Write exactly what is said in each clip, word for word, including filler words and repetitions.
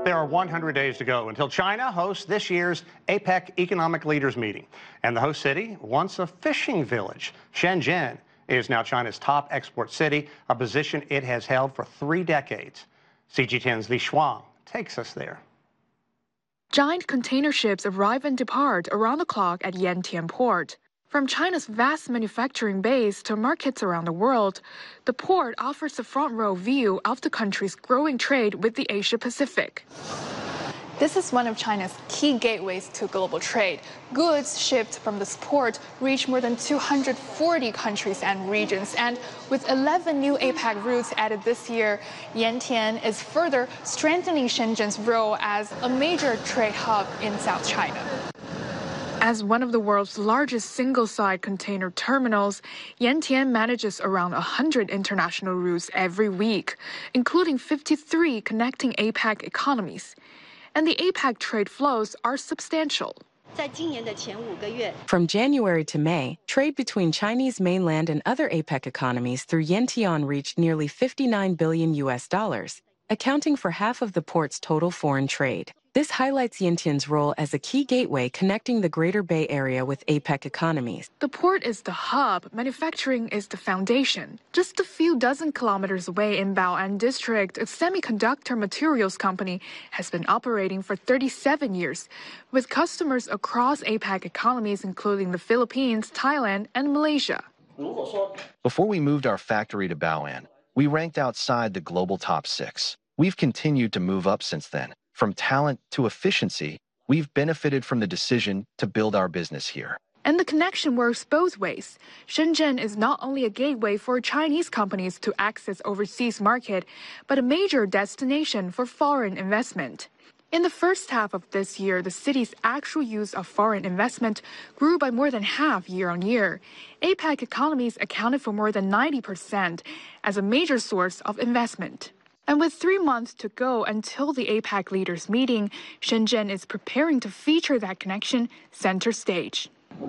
There are one hundred days to go until China hosts this year's APEC Economic Leaders Meeting. And the host city, once a fishing village, Shenzhen, is now China's top export city, a position it has held for three decades. C G ten's Li Shuang takes us there. Giant container ships arrive and depart around the clock at Yantian Port. From China's vast manufacturing base to markets around the world, the port offers a front-row view of the country's growing trade with the Asia-Pacific. This is one of China's key gateways to global trade. Goods shipped from this port reach more than two hundred forty countries and regions. And with eleven new APEC routes added this year, Yantian is further strengthening Shenzhen's role as a major trade hub in South China. As one of the world's largest single-side container terminals, Yantian manages around one hundred international routes every week, including fifty-three connecting APEC economies. And the APEC trade flows are substantial. From January to May, trade between Chinese mainland and other APEC economies through Yantian reached nearly fifty-nine billion U S dollars, accounting for half of the port's total foreign trade. This highlights Yantian's role as a key gateway connecting the Greater Bay Area with APEC economies. The port is the hub, manufacturing is the foundation. Just a few dozen kilometers away in Bao'an District, a semiconductor materials company has been operating for thirty-seven years, with customers across APEC economies including the Philippines, Thailand, and Malaysia. Before we moved our factory to Bao'an, we ranked outside the global top six. We've continued to move up since then. From talent to efficiency, we've benefited from the decision to build our business here. And the connection works both ways. Shenzhen is not only a gateway for Chinese companies to access overseas market, but a major destination for foreign investment. In the first half of this year, the city's actual use of foreign investment grew by more than half year on year. APEC economies accounted for more than ninety percent as a major source of investment. And with three months to go until the APEC leaders meeting, Shenzhen is preparing to feature that connection center stage.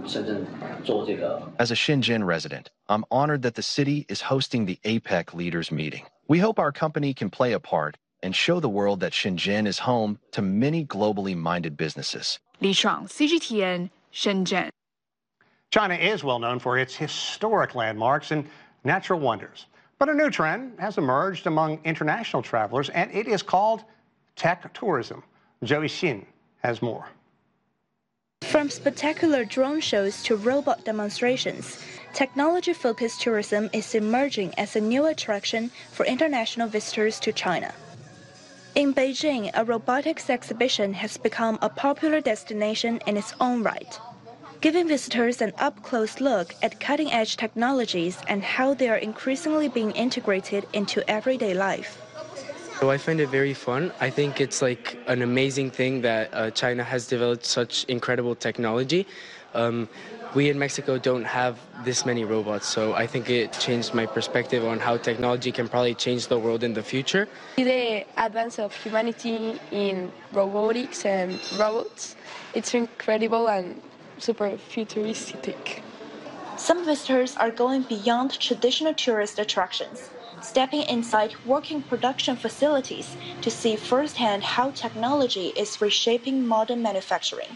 As a Shenzhen resident, I'm honored that the city is hosting the APEC leaders meeting. We hope our company can play a part and show the world that Shenzhen is home to many globally minded businesses. Li Shuang, C G T N, Shenzhen. China is well known for its historic landmarks and natural wonders. But a new trend has emerged among international travelers, and it is called tech tourism. Joey Xin has more. From spectacular drone shows to robot demonstrations, technology-focused tourism is emerging as a new attraction for international visitors to China. In Beijing, a robotics exhibition has become a popular destination in its own right, giving visitors an up-close look at cutting-edge technologies and how they are increasingly being integrated into everyday life. So I find it very fun. I think it's like an amazing thing that uh, China has developed such incredible technology. Um, we in Mexico don't have this many robots, so I think it changed my perspective on how technology can probably change the world in the future. The advance of humanity in robotics and robots, it's incredible and super futuristic. Some visitors are going beyond traditional tourist attractions, stepping inside working production facilities to see firsthand how technology is reshaping modern manufacturing.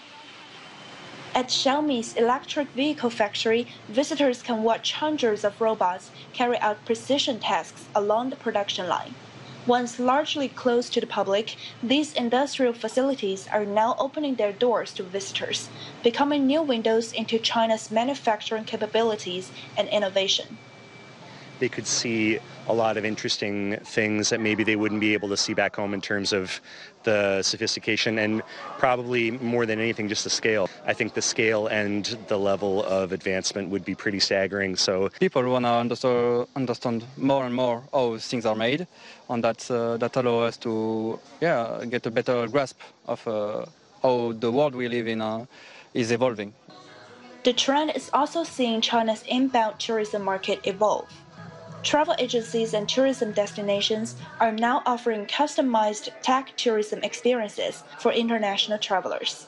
At Xiaomi's electric vehicle factory, visitors can watch hundreds of robots carry out precision tasks along the production line. Once largely closed to the public, these industrial facilities are now opening their doors to visitors, becoming new windows into China's manufacturing capabilities and innovation. They could see a lot of interesting things that maybe they wouldn't be able to see back home in terms of the sophistication and probably more than anything just the scale. I think the scale and the level of advancement would be pretty staggering. So people want to understand more and more how things are made, and that uh, that allows us to yeah get a better grasp of uh, how the world we live in uh, is evolving. The trend is also seeing China's inbound tourism market evolve. Travel agencies and tourism destinations are now offering customized tech tourism experiences for international travelers.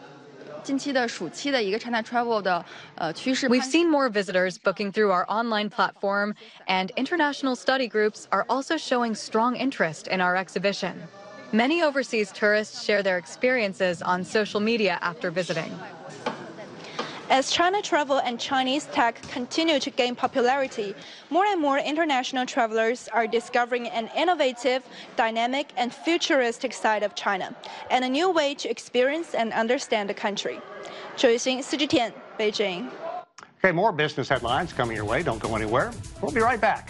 We've seen more visitors booking through our online platform, and international study groups are also showing strong interest in our exhibition. Many overseas tourists share their experiences on social media after visiting. As China travel and Chinese tech continue to gain popularity, more and more international travelers are discovering an innovative, dynamic, and futuristic side of China, and a new way to experience and understand the country. 周雨欣, C G T N, Beijing. Okay, more business headlines coming your way. Don't go anywhere. We'll be right back.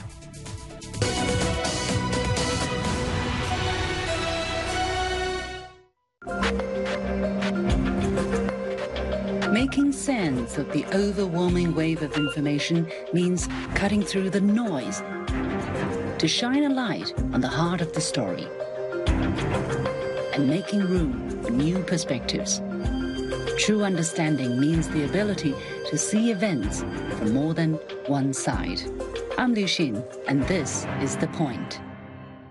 Making sense of the overwhelming wave of information means cutting through the noise to shine a light on the heart of the story and making room for new perspectives. True understanding means the ability to see events from more than one side. I'm Liu Xin, and this is The Point.